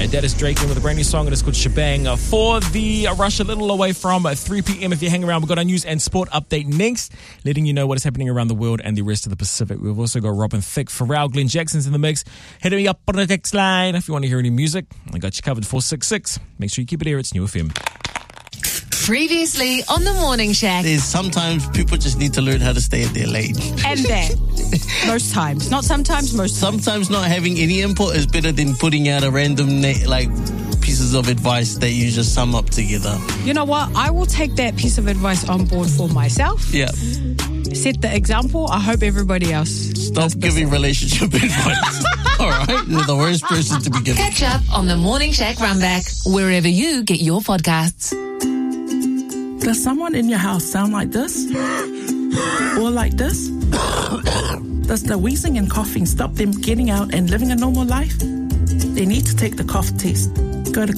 That is Drake in with a brand new song. It is called Shebang. For the rush, a little away from 3 p.m. If you hang around, we've got our news and sport update next, letting you know what is happening around the world and the rest of the Pacific. We've also got Robin Thicke, Pharrell, Glenn Jackson's in the mix. Hit me up on the text line if you want to hear any music. I got you covered, 466. Make sure you keep it here. It's New FM. Previously on The Morning Shack. There's sometimes people just need to learn how to stay at their lane. And there. Most times. Not sometimes, most times. Sometimes not having any input is better than putting out a random, pieces of advice that you just sum up together. You know what? I will take that piece of advice on board for myself. Yeah. Set the example. I hope everybody else Stop giving relationship advice. All right? You're the worst person to be giving. Catch up on The Morning Shack Runback, wherever you get your podcasts. Does someone in your house sound like this? Or like this? Does the wheezing and coughing stop them getting out and living a normal life? They need to take the cough test. Go to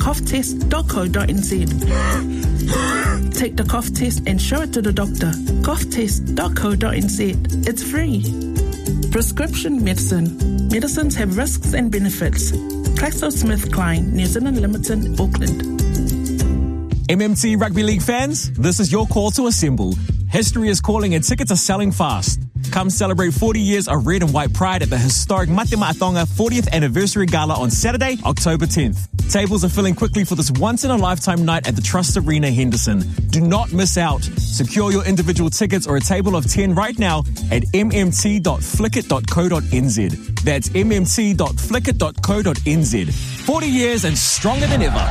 coughtest.co.nz. Take the cough test and show it to the doctor. coughtest.co.nz. It's free. Prescription medicine. Medicines have risks and benefits. GlaxoSmithKline, New Zealand Limited, Auckland. MMT Rugby League fans, this is your call to assemble. History is calling and tickets are selling fast. Come celebrate 40 years of red and white pride at the historic Mate Maʻatonga 40th Anniversary Gala on Saturday, October 10th. Tables are filling quickly for this once-in-a-lifetime night at the Trust Arena, Henderson. Do not miss out. Secure your individual tickets or a table of 10 right now at mmt.flickit.co.nz. That's mmt.flickit.co.nz. 40 years and stronger than ever.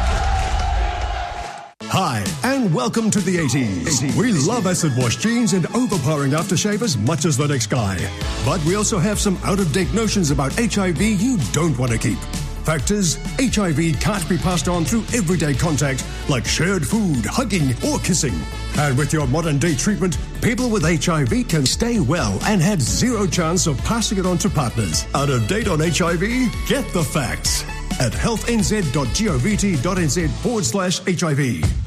Hi, and welcome to the 80s. We love acid wash jeans and overpowering aftershave as much as the next guy. But we also have some out-of-date notions about HIV you don't want to keep. Fact is, HIV can't be passed on through everyday contact like shared food, hugging, or kissing. And with your modern-day treatment, people with HIV can stay well and have zero chance of passing it on to partners. Out of date on HIV? Get the facts at healthnz.govt.nz/HIV.